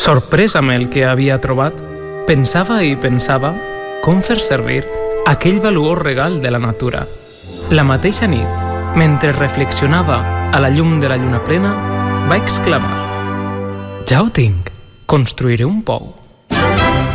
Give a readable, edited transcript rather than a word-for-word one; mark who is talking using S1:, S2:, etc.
S1: Sorprès amb el que havia trobat, pensava i pensava com fer servir aquell valuós regal de la natura. La mateixa nit, mentre reflexionava a la llum de la lluna plena, va exclamar: «Ja ho tinc, construiré un pou».